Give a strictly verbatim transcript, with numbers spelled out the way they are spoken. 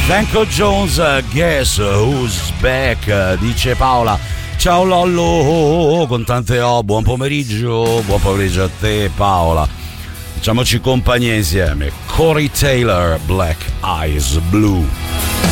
Franco Jones, Guess Who's Back, dice Paola. Ciao Lollo, con tante O, buon pomeriggio, buon pomeriggio a te Paola. Facciamoci compagnia insieme. Corey Taylor, Black Eyes Blue.